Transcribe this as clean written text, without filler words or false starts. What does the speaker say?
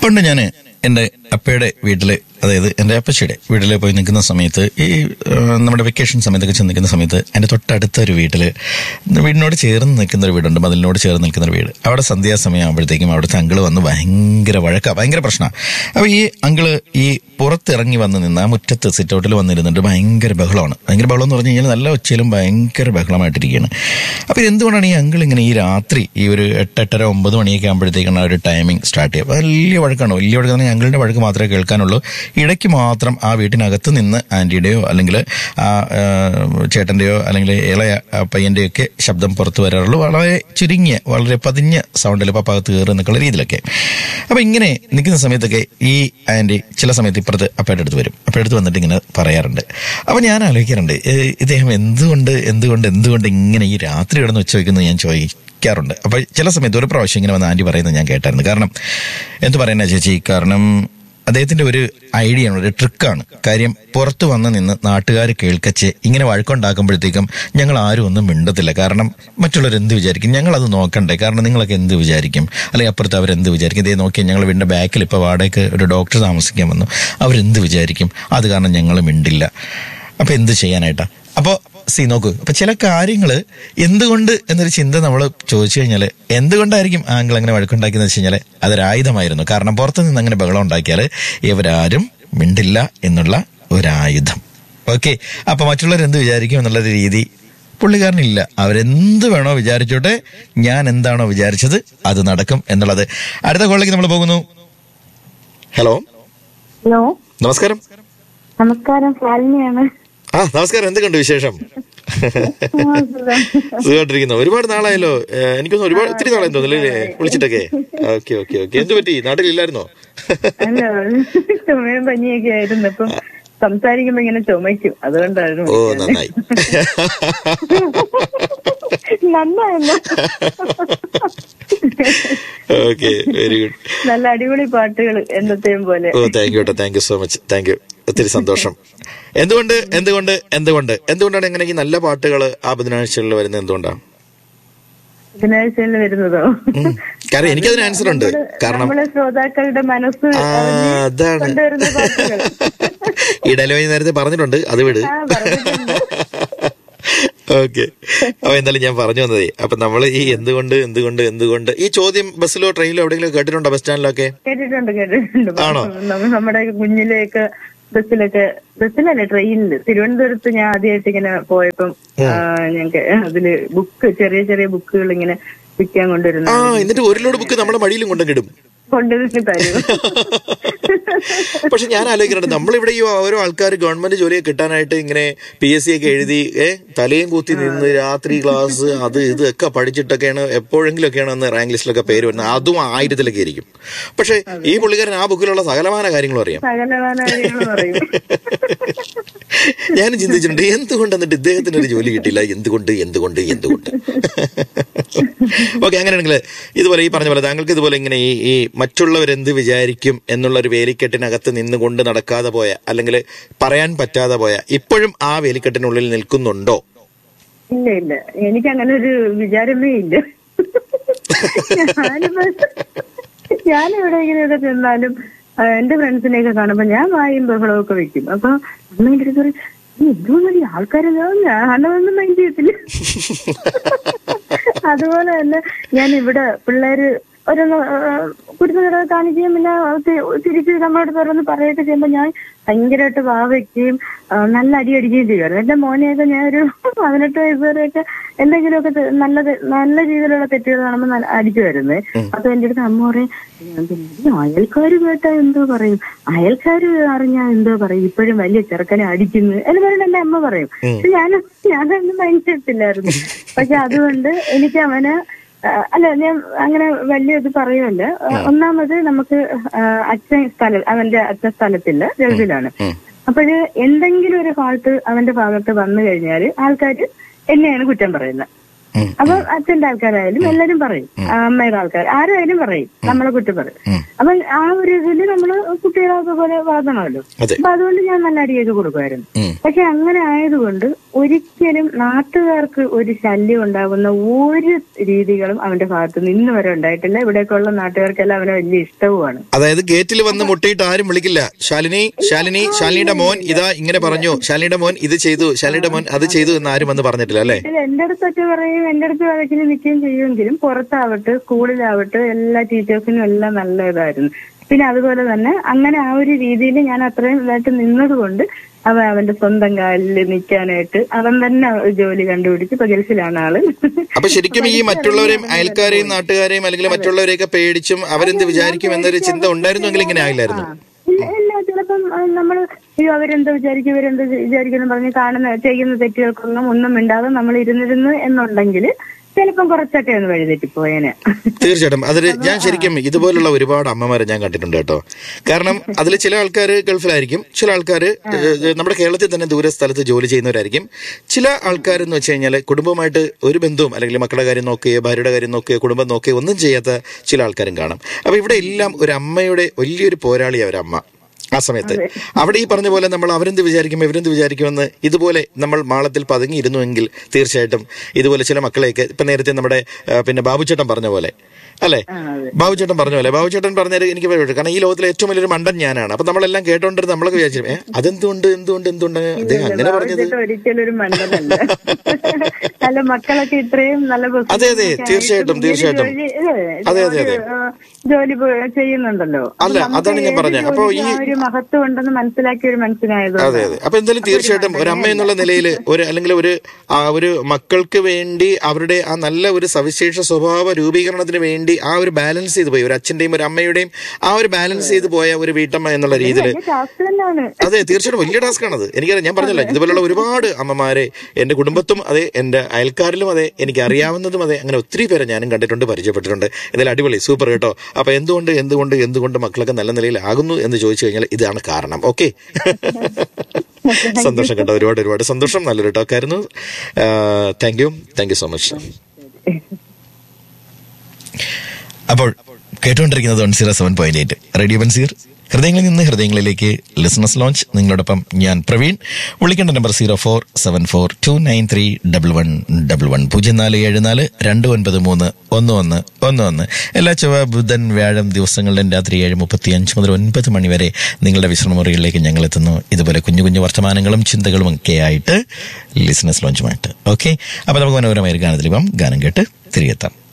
പണ്ട് ഞാൻ എൻ്റെ അപ്പയുടെ വീട്ടില്, അതായത് എൻ്റെ അപ്പച്ചിയുടെ വീട്ടിൽ പോയി നിൽക്കുന്ന സമയത്ത്, ഈ നമ്മുടെ വെക്കേഷൻ സമയത്തൊക്കെ ചെന്ന് നിൽക്കുന്ന സമയത്ത് എൻ്റെ തൊട്ടടുത്ത ഒരു വീടിനോട് ചേർന്ന് നിൽക്കുന്ന ഒരു വീടുണ്ട്, മതിലിനോട് ചേർന്ന് നിൽക്കുന്ന ഒരു വീട്. അവിടെ സന്ധ്യാസമയം ആകുമ്പോഴത്തേക്കും അവിടുത്തെ അങ്കിള് വന്ന് ഭയങ്കര പ്രശ്നമാണ്. അപ്പോൾ ഈ അങ്കിള് ഈ പുറത്തിറങ്ങി വന്ന് നിന്ന് ആ മുറ്റത്ത് സിറ്റൗട്ടിൽ വന്നിരുന്നിട്ട് ഭയങ്കര ബഹളം എന്ന് പറഞ്ഞു കഴിഞ്ഞാൽ നല്ല ഒച്ചയിലും ഭയങ്കര ബഹളമായിട്ടിരിക്കുകയാണ്. അപ്പോൾ എന്തുകൊണ്ടാണ് ഈ അങ്കിൾ ഇങ്ങനെ ഈ രാത്രി ഈ ഒരു 8-8:30 9 മണിയൊക്കെ ആകുമ്പോഴത്തേക്കാണ് ആ ഒരു ടൈമിംഗ് സ്റ്റാർട്ട് ചെയ്യുക. വലിയ വഴക്കാണ്. ഞങ്ങളുടെ വഴക്ക് മാത്രമേ കേൾക്കാനുള്ളൂ. ഇടയ്ക്ക് മാത്രം ആ വീട്ടിനകത്ത് നിന്ന് ആന്റിയുടെയോ അല്ലെങ്കിൽ ആ ചേട്ടന്റെയോ അല്ലെങ്കിൽ ഇളയ പയ്യന്റെയോ ഒക്കെ ശബ്ദം പുറത്തു വരാറുള്ളൂ. വളരെ ചുരുങ്ങിയ, വളരെ പതിഞ്ഞ സൗണ്ടിൽ പപ്പാകത്ത് കയറി നിൽക്കുന്ന രീതിയിലൊക്കെ. അപ്പൊ ഇങ്ങനെ നിൽക്കുന്ന സമയത്തൊക്കെ ഈ ആന്റി ചില സമയത്ത് ഇപ്പുറത്ത് അപ്പയുടെ അടുത്ത് വരും. അപ്പയുടെ അടുത്ത് വന്നിട്ട് ഇങ്ങനെ പറയാറുണ്ട്. അപ്പൊ ഞാൻ ആലോചിക്കാറുണ്ട്, ഇദ്ദേഹം എന്തുകൊണ്ട് ഇങ്ങനെ ഈ രാത്രി കിടന്ന് ഉച്ച വയ്ക്കുന്നത് ഞാൻ ചോദിക്കാറുണ്ട്. അപ്പൊ ചില സമയത്ത് ഒരു പ്രാവശ്യം ഇങ്ങനെ വന്ന് ആന്റി പറയുന്നത് ഞാൻ കേട്ടായിരുന്നു. കാരണം എന്ത് പറയുന്ന ചേച്ചി, കാരണം അദ്ദേഹത്തിന്റെ ഒരു ഐഡിയ ആണ്, ഒരു ട്രിക്കാണ്. കാര്യം പുറത്തു വന്ന് നിന്ന് നാട്ടുകാർ കേൾക്കച്ച് ഇങ്ങനെ വഴക്കുണ്ടാക്കുമ്പോഴത്തേക്കും ഞങ്ങൾ ആരും ഒന്നും മിണ്ടത്തില്ല. കാരണം മറ്റുള്ളവർ എന്ത് വിചാരിക്കും, ഞങ്ങളത് നോക്കണ്ടേ. കാരണം നിങ്ങളൊക്കെ എന്ത് വിചാരിക്കും, അല്ലെങ്കിൽ അപ്പുറത്ത് അവരെന്ത് വിചാരിക്കും. ഇതേ നോക്കിയാൽ ഞങ്ങൾ വീടിന്റെ ബാക്കിൽ ഇപ്പോൾ വാടകയ്ക്ക് ഒരു ഡോക്ടർ താമസിക്കാൻ വന്നു, അവരെന്ത് വിചാരിക്കും, അത് കാരണം ഞങ്ങൾ മിണ്ടില്ല. അപ്പൊ എന്ത് ചെയ്യാനായിട്ടാ? അപ്പൊ നോക്കൂ, അപ്പൊ ചില കാര്യങ്ങള് എന്തുകൊണ്ട് എന്നൊരു ചിന്ത നമ്മൾ ചോദിച്ചു കഴിഞ്ഞാല് എന്തുകൊണ്ടായിരിക്കും ആംഗിൾ അങ്ങനെ വഴക്കുണ്ടാക്കിയെന്ന് വെച്ച് കഴിഞ്ഞാല് അതൊരായുധമായിരുന്നു. കാരണം പുറത്തു നിന്ന് അങ്ങനെ ബഹളം ഉണ്ടാക്കിയാൽ ഇവരാരും മിണ്ടില്ല എന്നുള്ള ഒരായുധം. ഓക്കെ, അപ്പൊ മറ്റുള്ളവർ എന്ത് വിചാരിക്കും എന്നുള്ള രീതി പുള്ളിക്കാരനില്ല. അവരെന്ത് വേണോ വിചാരിച്ചോട്ടെ, ഞാൻ എന്താണോ വിചാരിച്ചത് അത് നടക്കും എന്നുള്ളത്. അടുത്ത കോളിലേക്ക് നമ്മൾ പോകുന്നു. ഹലോ. നമസ്കാരം. നമസ്കാരം, എന്തൊക്കെയുണ്ട് വിശേഷം? സുഖമായിട്ടിരിക്കുന്നു. ഒരുപാട് നാളായല്ലോ. എനിക്കൊന്ന് ഒത്തിരി നാളായി തോന്നില്ലേ വിളിച്ചിട്ടൊക്കെ. ഓക്കെ. എന്ത് പറ്റി, നാട്ടിലില്ലായിരുന്നോ? പനിയൊക്കെ ആയിരുന്നു. ഇപ്പം സംസാരിക്കുമ്പോ ഇങ്ങനെ ചുമയ്ക്കും, അതുകൊണ്ടായിരുന്നു. ഓ, നന്നായി. Okay, very good. നല്ല അടിപൊളി പാട്ടുകൾ എന്നത്തെയും പോലെ. ഓ, thank you so much. Thank you, ഒത്തിരി സന്തോഷം. എന്തുകൊണ്ടാണ് എങ്ങനെ ഈ നല്ല പാട്ടുകൾ ആ ബുധനാഴ്ചകളിൽ വരുന്നത്? എന്തുകൊണ്ടാണ് ബുധനാഴ്ചകളിൽ വരുന്നതോ? കാരണം എനിക്കതിന് ആൻസർ ഉണ്ട്. കാരണം നമ്മളെ ശ്രോതാക്കളുടെ മനസ്സ് അതാണ്. ഈ ഡെലിവറി നേരത്തെ പറഞ്ഞിട്ടുണ്ട്, അത് വിട്. ഓക്കെ, അപ്പൊ എന്തായാലും ഞാൻ പറഞ്ഞു വന്നതേ, അപ്പൊ നമ്മള് ഈ എന്തുകൊണ്ട് ഈ ചോദ്യം ബസ്സിലോ ട്രെയിനിലോ എവിടെയെങ്കിലും കേട്ടിട്ടുണ്ടോ? ബസ് സ്റ്റാൻഡിലൊക്കെ കേട്ടിട്ടുണ്ട്. ആണോ? നമ്മുടെ കുഞ്ഞിലേക്ക് ബസ്സിലല്ലേ, ട്രെയിനില്. തിരുവനന്തപുരത്ത് ഞാൻ ആദ്യമായിട്ട് ഇങ്ങനെ പോയപ്പം ഞങ്ങക്ക് അതില് ചെറിയ ബുക്കുകൾ ഇങ്ങനെ വിൽക്കാൻ കൊണ്ടുവരുന്നു. എന്നിട്ട് ഒരു ലോഡ് ബുക്ക് നമ്മുടെ മടിയിലും കൊണ്ടുകിടും. പക്ഷെ ഞാൻ ആലോചിക്കുന്നുണ്ട്, നമ്മളിവിടെ ഈ ഓരോ ആൾക്കാർ ഗവൺമെന്റ് ജോലിയൊക്കെ കിട്ടാനായിട്ട് ഇങ്ങനെ PSC ഒക്കെ എഴുതി തലയും കൂത്തി നിന്ന് രാത്രി ക്ലാസ് അത് ഇതൊക്കെ പഠിച്ചിട്ടൊക്കെയാണ് എപ്പോഴെങ്കിലൊക്കെയാണ് അന്ന് റാങ്ക് ലിസ്റ്റിലൊക്കെ പേര് വരുന്നത്. അതും 1000-ലൊക്കെ ആയിരിക്കും. പക്ഷെ ഈ പുള്ളിക്കാരൻ ആ ബുക്കിലുള്ള സകലമാന കാര്യങ്ങളും അറിയാം. ഞാൻ ചിന്തിച്ചിട്ടുണ്ട്, എന്തുകൊണ്ട് എന്നിട്ട് ഇദ്ദേഹത്തിന് ഒരു ജോലി കിട്ടില്ല? എന്തുകൊണ്ട് ഓക്കെ, അങ്ങനെയാണെങ്കിൽ ഇതുപോലെ ഈ പറഞ്ഞ പോലെ താങ്കൾക്ക് ഇതുപോലെ ഇങ്ങനെ ഈ മറ്റുള്ളവരെന്ത് വിചാരിക്കും എന്നുള്ളൊരു വേലിക്കെട്ടിനകത്ത് നിന്നുകൊണ്ട് നടക്കാതെ പോയ, അല്ലെങ്കിൽ പറയാൻ പറ്റാതെ പോയ, ഇപ്പോഴും ആ വേലിക്കെട്ടിനുള്ളിൽ നിൽക്കുന്നുണ്ടോ? ഇല്ല, എനിക്ക് അങ്ങനെ ഒരു വിചാരമേ ഇല്ല. ഞാൻ എവിടെയെങ്കിലുമൊക്കെ ചെന്നാലും എന്റെ ഫ്രണ്ട്സിനെയൊക്കെ കാണുമ്പോ ഞാൻ വായും ബഹളമൊക്കെ വെക്കും. അപ്പൊ അമ്മേന്റെ അടുത്ത് പറയും, ഇതുപോലെ ആൾക്കാരെല്ലാം ഞാനൊന്നും മൈൻഡ് ചെയ്യത്തില്ല. അതുപോലെ തന്നെ ഞാൻ ഇവിടെ പിള്ളേര് ഓരോന്ന് കുരുന്നുകളെ കാണിക്കുകയും പിന്നെ തിരിച്ച് നമ്മളോട് തുറന്ന് പറയുകയൊക്കെ ചെയ്യുമ്പോൾ ഞാൻ ഭയങ്കരമായിട്ട് വാവയ്ക്കുകയും നല്ല അടി അടിക്കുകയും ചെയ്യുമായിരുന്നു. എന്റെ മോനെയൊക്കെ ഞാൻ ഒരു 18 വയസ്സ് വരെയൊക്കെ എന്തെങ്കിലുമൊക്കെ നല്ല രീതിയിലുള്ള തെറ്റുകൾ കാണുമ്പോൾ അടിക്കുമായിരുന്നേ. അപ്പൊ എന്റെ അടുത്ത് അമ്മ പറയും, അയൽക്കാര് കേട്ടാ എന്തോ പറയും, അയൽക്കാര് അറിഞ്ഞാൽ എന്തോ പറയും, ഇപ്പോഴും വലിയ ചെറുക്കനെ അടിക്കുന്നു എന്ന് പറയുന്നത് എന്റെ അമ്മ പറയും. പക്ഷെ ഞാനൊന്നും മൈൻഡ് ചെയ്തിട്ടില്ലായിരുന്നു. പക്ഷെ അതുകൊണ്ട് എനിക്ക് അവന് ഞാൻ അങ്ങനെ വലിയ ഇത് പറയുമല്ല. ഒന്നാമത് നമുക്ക് അവന്റെ അച്ഛൻ സ്ഥലത്തില്ല, ഗൾഫിലാണ്. അപ്പോഴ് എന്തെങ്കിലും ഒരു ഫാൾട്ട് അവന്റെ ഭാഗത്ത് വന്നു കഴിഞ്ഞാല് ആൾക്കാര് എന്നെയാണ് കുറ്റം പറയുന്നത്. അപ്പൊ അച്ഛന്റെ ആൾക്കാരായാലും എല്ലാരും പറയും, അമ്മയുടെ ആൾക്കാർ ആരായാലും പറയും, നമ്മളെ കുറ്റം പറയും. അപ്പൊ ആ ഒരു ഇതില് നമ്മള് കുട്ടികളൊക്കെ പോലെ വളർത്തണമല്ലോ. അപ്പൊ അതുകൊണ്ട് ഞാൻ നല്ല അടിയൊക്കെ കൊടുക്കുമായിരുന്നു. പക്ഷെ അങ്ങനെ ആയതുകൊണ്ട് ഒരിക്കലും നാട്ടുകാർക്ക് ഒരു ശല്യം ഉണ്ടാകുന്ന ഒരു രീതികളും അവന്റെ ഭാഗത്ത് നിന്ന് വരെ ഉണ്ടായിട്ടില്ല. ഇവിടേക്കുള്ള നാട്ടുകാർക്കെല്ലാം അവനെ വലിയ ഇഷ്ടവുമാണ്. അതായത് ഗേറ്റിൽ വന്ന് മുട്ടിയിട്ട് ആരും വിളിക്കില്ല, ശാലിനിയുടെ മോൻ ഇതാ ഇങ്ങനെ പറഞ്ഞു, ശാലിനിയുടെ മോൻ ഇത് ചെയ്തു, ശാലിനിയുടെ മോൻ അത് ചെയ്തു എന്ന് ആരും വന്ന് പറഞ്ഞിട്ടില്ല അല്ലേ? എന്റെ അടുത്തൊക്കെ പറയും, എന്റെ അടുത്ത് വഴക്കിന് നിൽക്കുകയും ചെയ്യുമെങ്കിലും പുറത്താവട്ടെ സ്കൂളിലാവട്ടെ എല്ലാ ടീച്ചേഴ്സിനും എല്ലാം നല്ല ഇതായിരുന്നു. പിന്നെ അതുപോലെ തന്നെ അങ്ങനെ ആ ഒരു രീതിയിൽ ഞാൻ അത്രയും ഇതായിട്ട് നിന്നതുകൊണ്ട് അവന്റെ സ്വന്തം കാലിൽ നിൽക്കാനായിട്ട് അവൻ തന്നെ ജോലി കണ്ടുപിടിച്ച് ഇപ്പൊ ഗൾഫിലാണ് ആള്. അപ്പൊ ശരിക്കും ഈ മറ്റുള്ളവരെയും അയൽക്കാരെയും നാട്ടുകാരെയും അല്ലെങ്കിൽ മറ്റുള്ളവരെയൊക്കെ പേടിച്ചും അവരെന്ത് വിചാരിക്കും എന്നൊരു ചിന്ത ഉണ്ടായിരുന്നെങ്കിൽ ഇങ്ങനെ ആയില്ലായിരുന്നു. ഇല്ല, ചിലപ്പം നമ്മൾ അവരെന്താ വിചാരിക്കും ഇവരെന്താ വിചാരിക്കുന്നു പറഞ്ഞ് ചെയ്യുന്ന തെറ്റുകൾക്കൊന്നും ഒന്നും മിണ്ടാതെ നമ്മൾ ഇരുന്നിരുന്നു എന്നുണ്ടെങ്കിൽ ചിലപ്പം കുറച്ചൊക്കെ ഒന്ന് വഴിതെറ്റിപ്പോയേനെ. തീർച്ചയായിട്ടും അതൊരു ഞാൻ ശരിക്കും ഇതുപോലുള്ള ഒരുപാട് അമ്മമാരെ ഞാൻ കണ്ടിട്ടുണ്ട് കേട്ടോ. കാരണം അതിൽ ചില ആൾക്കാർ ഗൾഫിലായിരിക്കും, ചില ആൾക്കാർ നമ്മുടെ കേരളത്തിൽ തന്നെ ദൂര സ്ഥലത്ത് ജോലി ചെയ്യുന്നവരായിരിക്കും. ചില ആൾക്കാരെന്ന് വെച്ച് കഴിഞ്ഞാൽ കുടുംബമായിട്ട് ഒരു ബന്ധവും അല്ലെങ്കിൽ മക്കളുടെ കാര്യം നോക്കുകയോ ഭാര്യയുടെ കാര്യം നോക്കുകയോ കുടുംബം നോക്കുകയോ ഒന്നും ചെയ്യാത്ത ചില ആൾക്കാരും കാണാം. അപ്പൊ ഇവിടെ എല്ലാം ഒരു അമ്മയുടെ വലിയൊരു പോരാളിയാണ് ഒരമ്മ. ആ സമയത്ത് അവിടെ ഈ പറഞ്ഞ പോലെ നമ്മൾ അവരെന്ത് വിചാരിക്കും ഇവരെന്ത് വിചാരിക്കുമെന്ന് ഇതുപോലെ നമ്മൾ മാളത്തിൽ പതുങ്ങിയിരുന്നുവെങ്കിൽ തീർച്ചയായിട്ടും ഇതുപോലെ ചില മക്കളെയൊക്കെ ഇപ്പൊ നേരത്തെ നമ്മുടെ പിന്നെ ബാബുച്ചേട്ടൻ പറഞ്ഞ പോലെ അല്ലെ, ബാബുച്ചേട്ടൻ പറഞ്ഞാൽ എനിക്ക് കാരണം ഈ ലോകത്തിലെ ഏറ്റവും വലിയൊരു മണ്ടൻ ഞാനാണ്. അപ്പൊ നമ്മളെല്ലാം കേട്ടോണ്ടിരുന്ന് നമ്മളൊക്കെ വിചാരിച്ചു അതെന്തുകൊണ്ട് അദ്ദേഹം അങ്ങനെ പറഞ്ഞത്. അതെ അതെ തീർച്ചയായിട്ടും അതെ അതെ അതെ ജോലി ചെയ്യുന്നുണ്ടല്ലോ. അല്ല അതാണ് ഞാൻ പറഞ്ഞത്. അപ്പൊ ഈ മഹത്വം ഉണ്ടെന്ന് മനസ്സിലാക്കിയ ഒരു മനുഷ്യനായത്. അതെ അതെ. അപ്പൊ എന്തായാലും തീർച്ചയായിട്ടും ഒരു അമ്മ എന്നുള്ള നിലയിൽ അല്ലെങ്കിൽ ഒരു മക്കൾക്ക് വേണ്ടി അവരുടെ ആ നല്ല ഒരു സവിശേഷ സ്വഭാവ രൂപീകരണത്തിന് വേണ്ടി ആ ഒരു ബാലൻസ് ചെയ്ത് പോയി, ഒരു അച്ഛന്റെയും ഒരു അമ്മയുടെയും ആ ഒരു ബാലൻസ് ചെയ്ത് പോയ ഒരു വീട്ടമ്മ എന്നുള്ള രീതിയിൽ. അതെ തീർച്ചയായിട്ടും വലിയ ടാസ്കാണത്. എനിക്കറിയാം, ഞാൻ പറഞ്ഞല്ലോ ഇതുപോലുള്ള ഒരുപാട് അമ്മമാരെ എന്റെ കുടുംബത്തും അതെ എന്റെ അയൽക്കാരിലും അതെ എനിക്ക് അറിയാവുന്നതും അതെ അങ്ങനെ ഒത്തിരി പേരെ ഞാനും കണ്ടിട്ടുണ്ട്, പരിചയപ്പെട്ടിട്ടുണ്ട്. എന്തായാലും അടിപൊളി സൂപ്പർ കേട്ടോ. അപ്പൊ എന്തുകൊണ്ട് മക്കളൊക്കെ നല്ല നിലയിലാകുന്നു എന്ന് ചോദിച്ചു കഴിഞ്ഞാൽ ഇതാണ് കാരണം. ഓക്കെ സന്തോഷം കേട്ടോ, ഒരുപാട് സന്തോഷം. നല്ലൊരു ടോക്കായിരുന്നു. Thank you so much. അപ്പോൾ കേട്ടുകൊണ്ടിരിക്കുന്നത് 107.8 റേഡിയോ ബൻസീർ, ഹൃദയങ്ങളിൽ നിന്ന് ഹൃദയങ്ങളിലേക്ക് ലിസണേഴ്സ് ലോഞ്ച്. നിങ്ങളോടൊപ്പം ഞാൻ പ്രവീൺ. വിളിക്കേണ്ട നമ്പർ 0479311111 0474293111. എല്ലാ ചൊവ്വ ബുധൻ വ്യാഴം ദിവസങ്ങളിലും രാത്രി 7:35 മുതൽ 9 മണി വരെ നിങ്ങളുടെ വിശ്രമമുറികളിലേക്ക് ഞങ്ങൾ എത്തുന്നു. ഇതുപോലെ കുഞ്ഞു കുഞ്ഞു വർത്തമാനങ്ങളും ചിന്തകളും ഒക്കെ ആയിട്ട് ലിസണേഴ്സ് ലോഞ്ചുമായിട്ട്. ഓക്കെ, അപ്പൊ നമുക്ക് മനോഹരമായ ഒരു ഗാനത്തിലിപ്പം ഗാനം കേട്ട് തിരികെത്താം.